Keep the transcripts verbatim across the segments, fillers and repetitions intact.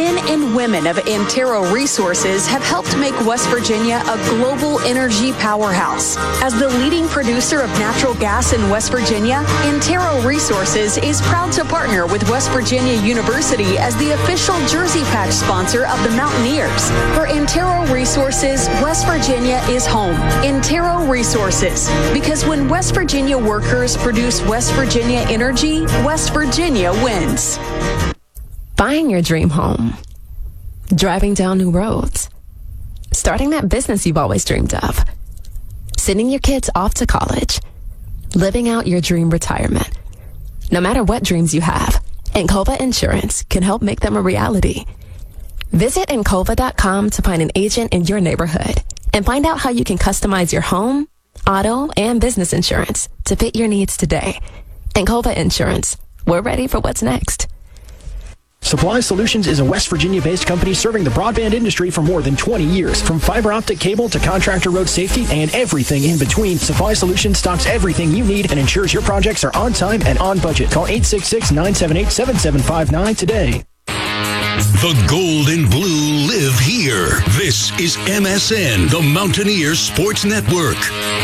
men and women of Antero Resources have helped make West Virginia a global energy powerhouse. As the leading producer of natural gas in West Virginia, Antero Resources is proud to partner with West Virginia University as the official jersey patch sponsor of the Mountaineers. For Antero Resources, West Virginia is home. Antero Resources, because when West Virginia workers produce West Virginia energy, West Virginia wins. Buying your dream home, driving down new roads, starting that business you've always dreamed of, sending your kids off to college, living out your dream retirement. No matter what dreams you have, Encova Insurance can help make them a reality. Visit Encova dot com to find an agent in your neighborhood and find out how you can customize your home, auto, and business insurance to fit your needs today. Encova Insurance. We're ready for what's next. Supply Solutions is a West Virginia-based company serving the broadband industry for more than twenty years. From fiber optic cable to contractor road safety and everything in between, Supply Solutions stocks everything you need and ensures your projects are on time and on budget. Call eight six six, nine seven eight, seven seven five nine today. The gold and blue live here. This is M S N, the Mountaineers Sports Network.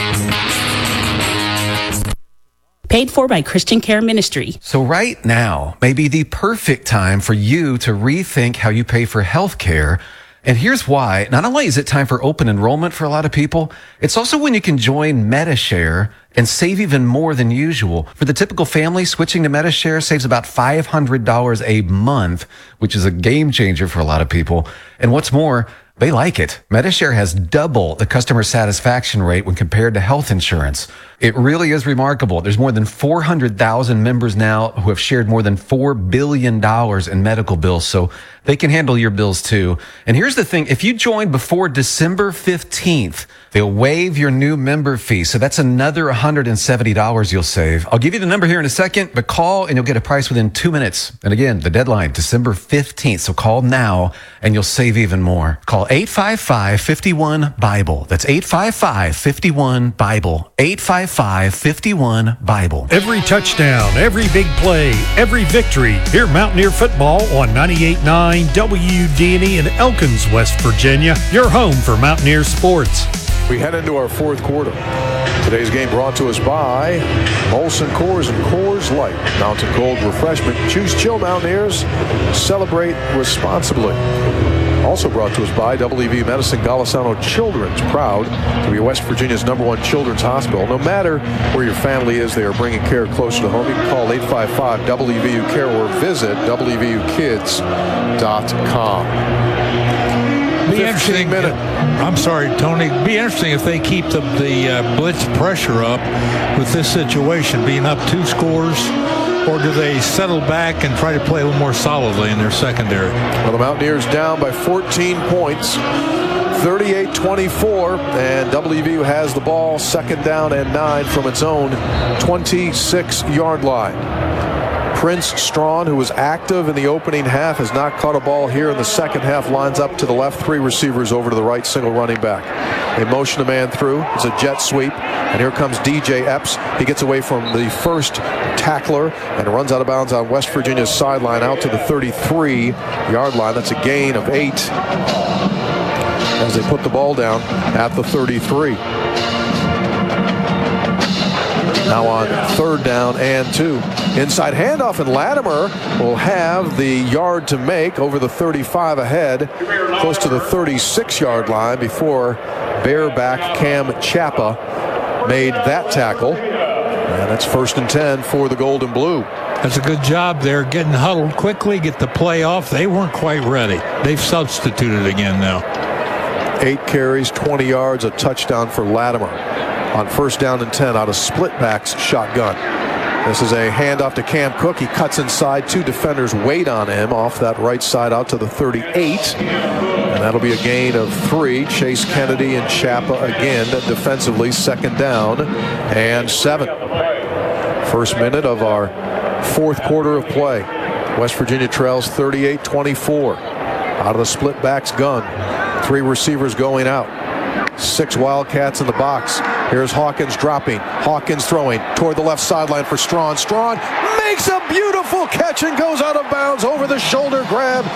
Paid for by Christian Care Ministry. So right now may be the perfect time for you to rethink how you pay for health care. And here's why. Not only is it time for open enrollment for a lot of people, it's also when you can join MediShare and save even more than usual. For the typical family, switching to MediShare saves about five hundred dollars a month, which is a game changer for a lot of people. And what's more, they like it. MediShare has double the customer satisfaction rate when compared to health insurance. It really is remarkable. There's more than four hundred thousand members now who have shared more than four billion dollars in medical bills, so they can handle your bills too. And here's the thing. If you join before December fifteenth, they'll waive your new member fee. So that's another one hundred seventy dollars you'll save. I'll give you the number here in a second, but call and you'll get a price within two minutes. And again, the deadline, December fifteenth. So call now and you'll save even more. Call eight five five, five one, Bible. That's eight five five, five one, Bible. eight five five, five one, Bible. Every touchdown, every big play, every victory. Hear Mountaineer football on ninety-eight point nine W D N E in Elkins, West Virginia. Your home for Mountaineer sports. We head into our fourth quarter. Today's game brought to us by Molson Coors and Coors Light. Mountain Cold Refreshment. Choose chill, Mountaineers. Celebrate responsibly. Also brought to us by W V U Medicine Golisano Children's, proud to be West Virginia's number one children's hospital. No matter where your family is, they are bringing care closer to home. You can call eight five five W V U care or visit W V U kids dot com. Be interesting. Minute. I'm sorry, Tony. Be interesting if they keep the, the uh, blitz pressure up with this situation, being up two scores. Or do they settle back and try to play a little more solidly in their secondary? Well, the Mountaineers down by fourteen points, thirty-eight twenty-four, and W V U has the ball, second down and nine from its own twenty-six yard line. Prince Strawn, who was active in the opening half, has not caught a ball here in the second half. Lines up to the left, three receivers over to the right, single running back. They motion a man through. It's a jet sweep, and here comes D J Epps. He gets away from the first tackler and runs out of bounds on West Virginia's sideline out to the thirty-three yard line. That's a gain of eight as they put the ball down at the thirty-three. Now on third down and two. Inside handoff, and Latimer will have the yard to make over the thirty-five ahead, close to the thirty-six yard line before Bearback Cam Chappa made that tackle. And that's first and ten for the Gold and Blue. That's a good job there, getting huddled quickly, get the play off. They weren't quite ready. They've substituted again now. Eight carries, twenty yards, a touchdown for Latimer on first down and ten out of split backs shotgun. This is a handoff to Cam Cook. He cuts inside. Two defenders wait on him off that right side out to the thirty-eight. And that'll be a gain of three. Chase Kennedy and Chappa again defensively, second down and seven. First minute of our fourth quarter of play. West Virginia trails thirty-eight twenty-four. Out of the split backs gun. Three receivers going out. Six Wildcats in the box. Here's Hawkins dropping. Hawkins throwing toward the left sideline for Strawn. Strawn makes a beautiful catch and goes out of bounds over the shoulder grab